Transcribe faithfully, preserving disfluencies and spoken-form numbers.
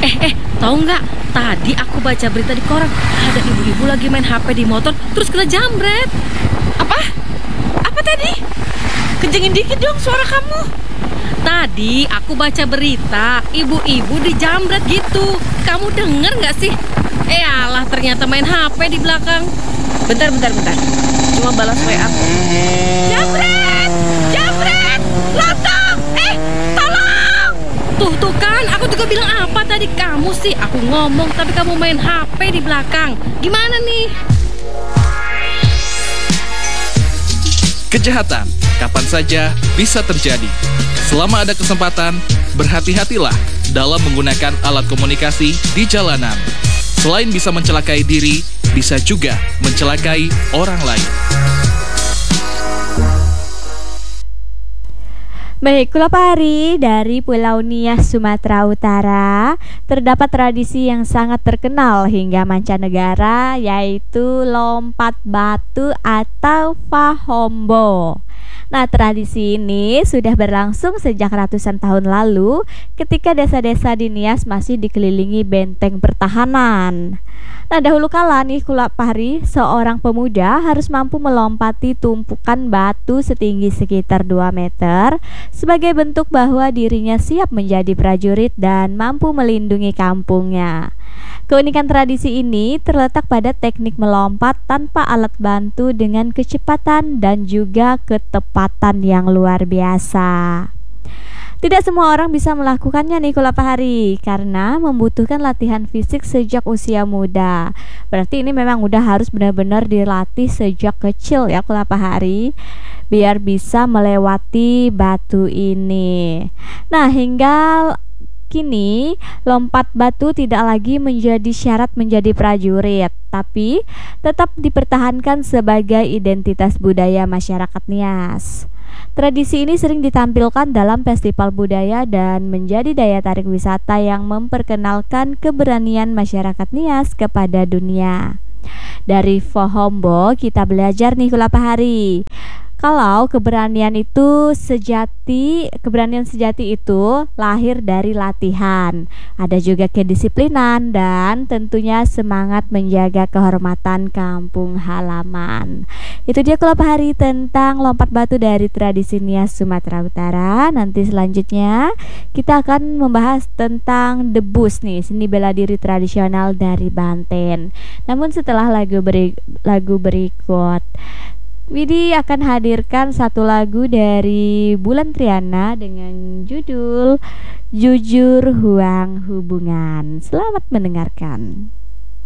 Eh, eh, tahu nggak? Tadi aku baca berita di koran, ada ibu-ibu lagi main H P di motor, terus kena jambret. Apa? Apa tadi? Kencengin dikit dong suara kamu. Tadi aku baca berita, ibu-ibu dijambret gitu. Kamu denger nggak sih? Eh alah, ternyata main H P di belakang. Bentar, bentar, bentar. Cuma balas W A aku. Jambret! Jambret! Lontong! Eh, tolong! Tuh, tuh kan, aku juga bilang apa tadi kamu sih? Aku ngomong tapi kamu main H P di belakang. Gimana nih? Kejahatan kapan saja bisa terjadi. Selama ada kesempatan, berhati-hatilah dalam menggunakan alat komunikasi di jalanan. Selain bisa mencelakai diri, bisa juga mencelakai orang lain. Baik, Kulapahari, dari Pulau Nias, Sumatera Utara, terdapat tradisi yang sangat terkenal hingga mancanegara, yaitu lompat batu atau Fahombo. Nah, tradisi ini sudah berlangsung sejak ratusan tahun lalu ketika desa-desa di Nias masih dikelilingi benteng pertahanan. Nah, dahulu kala nih Kulapahari, seorang pemuda harus mampu melompati tumpukan batu setinggi sekitar dua meter sebagai bentuk bahwa dirinya siap menjadi prajurit dan mampu melindungi kampungnya. Keunikan tradisi ini terletak pada teknik melompat tanpa alat bantu dengan kecepatan dan juga ketepatan yang luar biasa. Tidak semua orang bisa melakukannya nih Kulapahari, karena membutuhkan latihan fisik sejak usia muda. Berarti ini memang udah harus benar-benar dilatih sejak kecil ya Kulapahari, biar bisa melewati batu ini. Nah, hingga kini lompat batu tidak lagi menjadi syarat menjadi prajurit, tapi tetap dipertahankan sebagai identitas budaya masyarakat Nias. Tradisi ini sering ditampilkan dalam festival budaya dan menjadi daya tarik wisata yang memperkenalkan keberanian masyarakat Nias kepada dunia. Dari Fahombo kita belajar nih Kulapahari, kalau keberanian itu sejati, keberanian sejati itu lahir dari latihan. Ada juga kedisiplinan dan tentunya semangat menjaga kehormatan kampung halaman. Itu dia Kulapahari tentang lompat batu dari tradisi Nias Sumatera Utara. Nanti selanjutnya kita akan membahas tentang debus nih, seni bela diri tradisional dari Banten. Namun setelah lagu beri, lagu berikut, Widi akan hadirkan satu lagu dari Bulan Triana dengan judul Jujur Huang Hubungan. Selamat mendengarkan.